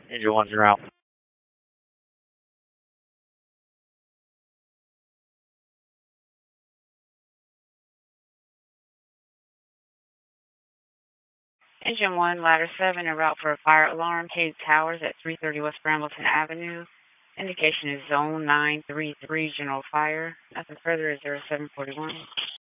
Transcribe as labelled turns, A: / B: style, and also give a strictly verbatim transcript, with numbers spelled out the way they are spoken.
A: Engine one's are out. Engine one, ladder seven, en route for a fire alarm. Hayes Towers at three thirty West Brambleton Avenue. Indication is zone nine three three, general fire. Nothing further is zero seven forty-one.